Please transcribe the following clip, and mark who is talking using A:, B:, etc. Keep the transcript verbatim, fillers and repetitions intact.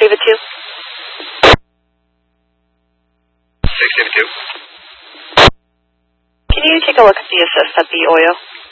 A: Viva two.
B: six Viva two.
A: Can you take a look at the assist at the oil?